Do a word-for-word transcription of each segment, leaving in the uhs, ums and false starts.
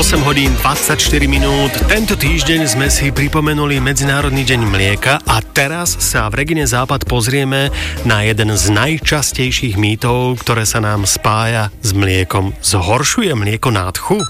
osem hodín dvadsaťštyri minút. Tento týždeň sme si pripomenuli Medzinárodný deň mlieka a teraz sa v Regine Západ pozrieme na jeden z najčastejších mýtov, ktoré sa nám spája s mliekom. Zhoršuje mlieko nádchu?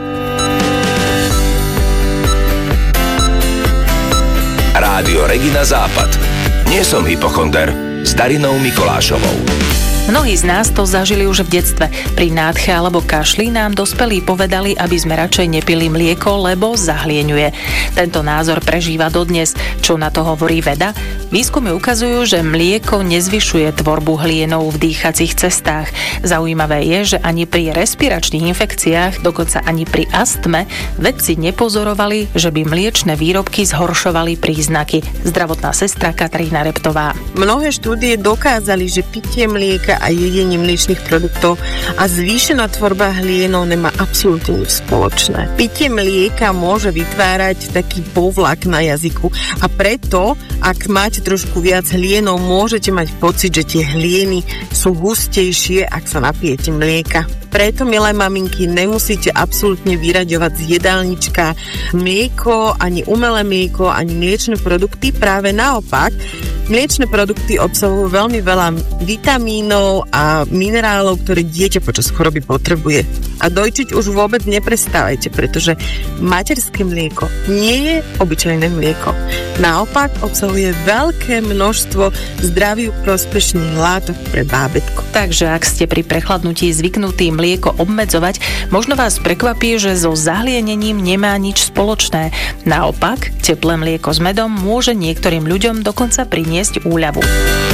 Rádio Regina Západ. Nie som hypochonder. S Darinou Mikolášovou. Mnohí z nás to zažili už v detstve. Pri nádche alebo kašli nám dospelí povedali, aby sme radšej nepili mlieko, lebo zahlieňuje. Tento názor prežíva dodnes. Čo na to hovorí veda? Výskumy ukazujú, že mlieko nezvyšuje tvorbu hlienov v dýchacích cestách. Zaujímavé je, že ani pri respiračných infekciách, dokonca ani pri astme, vedci nepozorovali, že by mliečne výrobky zhoršovali príznaky. Zdravotná sestra Katarína Reptová. Mnohé štúdie dokázali, že pitie mlieka a jedenie mliečnych produktov a zvýšená tvorba hlienov nemá absolútne nič spoločné. Pitie mlieka môže vytvárať taký povlak na jazyku a preto, ak máte trošku viac hlienov, môžete mať pocit, že tie hlieny sú hustejšie, ak sa napijete mlieka. Preto, milé maminky, nemusíte absolútne vyraďovať z jedálnička mlieko, ani umelé mlieko, ani mliečne produkty. Práve naopak, mliečne produkty obsahujú veľmi veľa vitamínov a minerálov, ktoré dieťa počas choroby potrebuje. A dojčiť už vôbec neprestávajte, pretože materské mlieko nie je obyčajné mlieko. Naopak obsahuje veľké množstvo zdraviu prospešných látok pre bábätko. Takže ak ste pri prechladnutí zvyknutí mlieko obmedzovať, možno vás prekvapí, že so zahlienením nemá nič spoločné. Naopak, teplé mlieko s medom môže niektorým ľuďom dokonca priniesť úľavu.